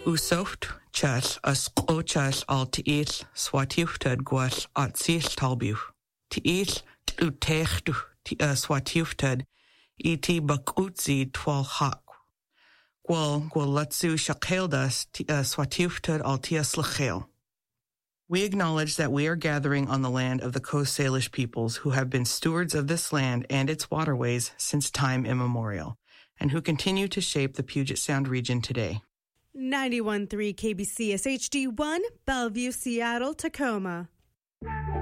Usoft chas as ochas al tiis swatiuftad guas at sis talbu. Tiis utechtu swatiuftad iti bakutzi twal hak. Gwalutsu shakeldas swatiuftad al tias lachel. We acknowledge that we are gathering on the land of the Coast Salish peoples who have been stewards of this land and its waterways since time immemorial, and who continue to shape the Puget Sound region today. 91.3 KBCS HD1, Bellevue, Seattle, Tacoma.